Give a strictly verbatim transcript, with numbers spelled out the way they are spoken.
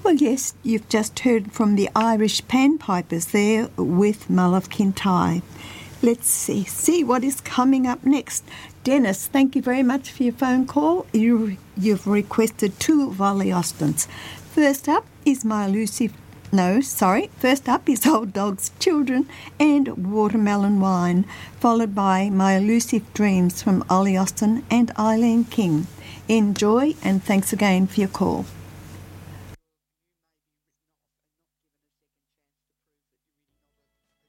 Well, yes, you've just heard from the Irish Panpipers there with Mull of Kintyre. Let's see, see what is coming up next. Dennis, thank you very much for your phone call. You, you've requested two volley Austins. First up is My Elusive... No, sorry. First up is Old Dog's Children and Watermelon Wine, followed by My Elusive Dreams from Ollie Austin and Eileen King. Enjoy, and thanks again for your call.